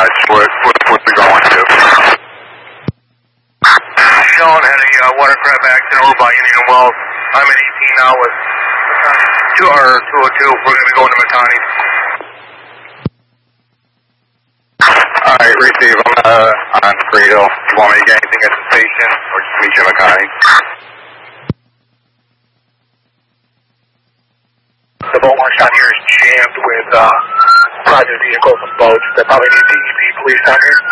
Just what we going to? Sean had a watercraft accident over by Indian Wells. I'm at 18 now with 202. We're going to be going to Matani. Alright, receive. I'm on Frito. You want me to get anything at the station or just meet you at Matani? The boat launch down here is jammed with private vehicles and boats. They probably need DEP police down here.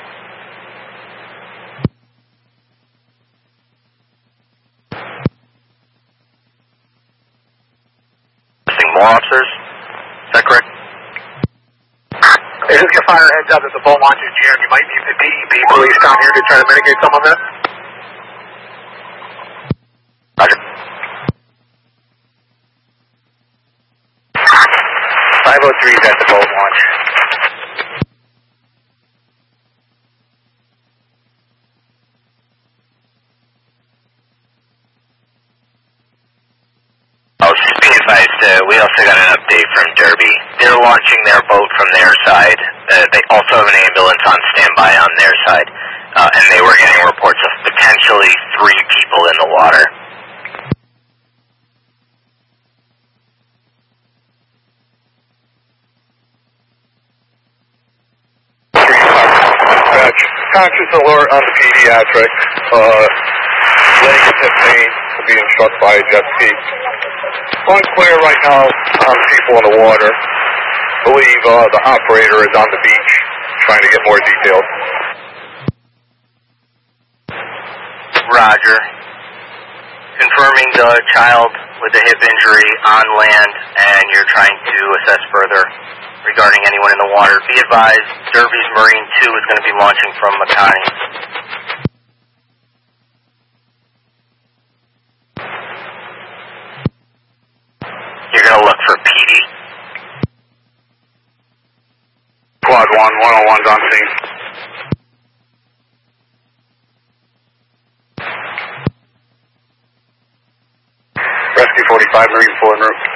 More officers? Is that correct? If you fire heads up that the boat launch is jammed, you might need the DEP police down here to try to mitigate some of this. Roger. 503 is at the boat launch. We also got an update from Derby. They're launching their boat from their side. They also have an ambulance on standby on their side. And they were getting reports of potentially 3 people in the water. Conscious alert on the pediatric. Leg and hip pain being struck by a jet ski. Unclear right now on people in the water. Believe the operator is on the beach trying to get more details. Roger. Confirming the child with a hip injury on land, and you're trying to assess further regarding anyone in the water. Be advised, Derby's Marine 2 is going to be launching from Matani. You're going to look for PD. Quad 1, 101's on scene. Rescue 45, Marine 4 en route.